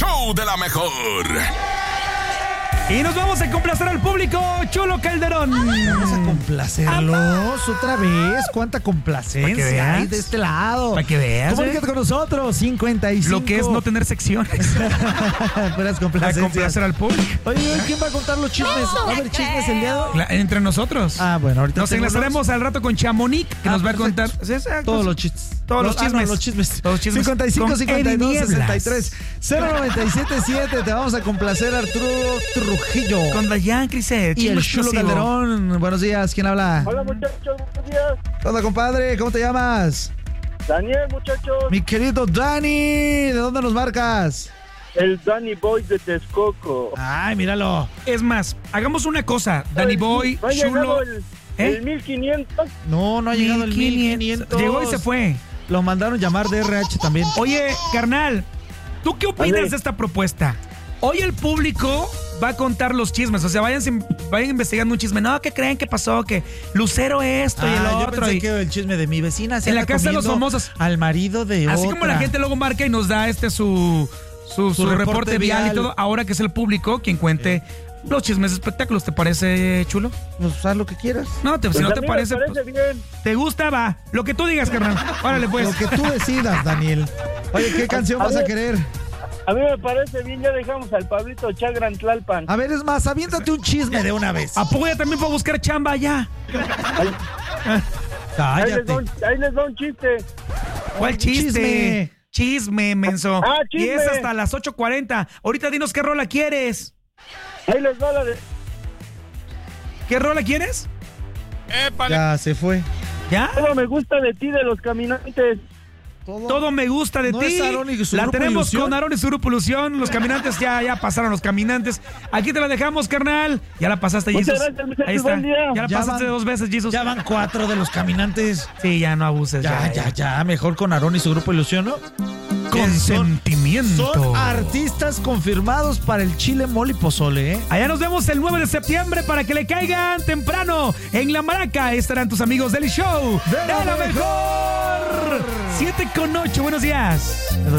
show de la mejor. Y nos vamos a complacer al público, Chulo Calderón. Vamos a complacerlos otra vez. ¿Cuánta complacencia hay de este lado? Para que veas. Comunícate con nosotros, 55. Lo que es no tener secciones. Puras Para complacencias. complacer al público. Oye, ¿quién va a contar los chismes? ¿Va a haber chismes el día de hoy? Entre nosotros. Bueno, ahorita nos enlazaremos al rato con Chamonix, que nos va a contar todos los chistes. Todos los chismes. Los chismes. Todos los chismes. 55 52 Nieblas. 63 0977. Te vamos a complacer, Arturo Trujillo. Con Dayan Criset. Y el Chulo Calderón. Buenos días, ¿quién habla? Hola muchachos, buenos días. Hola, compadre, ¿cómo te llamas? Daniel, muchachos. Mi querido Dani, ¿de dónde nos marcas? El Danny Boy de Texcoco. Ay, míralo. Es más, hagamos una cosa. Danny Boy, ¿No ha llegado Chulo. el 1500? No ha llegado el 1500. Llegó y se fue. Lo mandaron llamar de RH también. Oye, carnal, ¿tú qué opinas Vale. de esta propuesta? Hoy el público va a contar los chismes, o sea, vayan investigando un chisme. No, ¿qué creen que pasó? Que Lucero esto y el yo otro. pensé que el chisme de mi vecina se En la anda casa de los comiendo famosos. al marido de Así otra. como la gente luego marca y nos da su reporte vial y todo, ahora que es el público quien cuente los chismes de espectáculos. ¿Te parece, Chulo? Pues haz lo que quieras. No, si Pues no a te mí parece, me parece pues, bien. ¿te gusta? Va. Lo que tú digas, carnal. Órale, pues. Lo que tú decidas, Daniel. Oye, ¿qué canción vas a querer? A mí me parece bien, ya dejamos al Pablito Chagran Tlalpan. A ver, es más, aviéntate un chisme de una vez. ¿A poco ya también puedo buscar chamba ya? Cállate. Ahí les da un chiste. ¿Cuál chiste? Chisme. Chisme, menso. Chisme. Y es hasta las 8:40. Ahorita dinos qué rola quieres. Ahí les va la de... ¿Qué rola quieres? Ya se fue. ¿Ya? Todo me gusta de ti, de los caminantes. Todo me gusta de ¿No ti. es Aarón y su La Grupo tenemos Ilusión? con Aarón y su Grupo Ilusión. Los caminantes ya pasaron los caminantes. Aquí te la dejamos, carnal. Ya la pasaste, Muchas Jesus. gracias, muchachos. Ahí está. Buen día. Ya la Ya pasaste van- 2 veces, Jesus. Ya van 4 de los caminantes. Sí, ya no abuses. Ya. Mejor con Aarón y su Grupo Ilusión, ¿no? Consentimiento. Son artistas confirmados para el Chile Mole y Pozole, ¿eh? Allá nos vemos el 9 de septiembre para que le caigan temprano en La Maraca. Estarán tus amigos del show ¡De la mejor. 7:08. Buenos días.